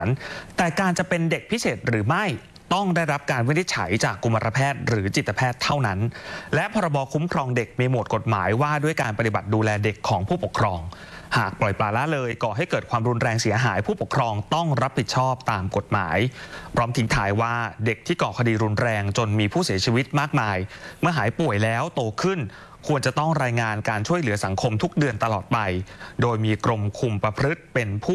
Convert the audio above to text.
แต่การจะเป็นเด็กพิเศษหรือไม่ต้องได้รับการวินิจฉัยจากกุมารแพทย์หรือจิตแพทย์เท่านั้นและพรบคุ้มครองเด็กมีหมวดกฎหมายว่าด้วยการปฏิบัติดูแลเด็กของผู้ปกครองหากปล่อยปละละเลยก่อให้เกิดความรุนแรงเสียหายผู้ปกครองต้องรับผิดชอบตามกฎหมายพร้อมทิ้งท้ายว่าเด็กที่ก่อคดีรุนแรงจนมีผู้เสียชีวิตมากมายเมื่อหายป่วยแล้วโตขึ้นควรจะต้องรายงานการช่วยเหลือสังคมทุกเดือนตลอดไปโดยมีกรมคุมประพฤติเป็นผู้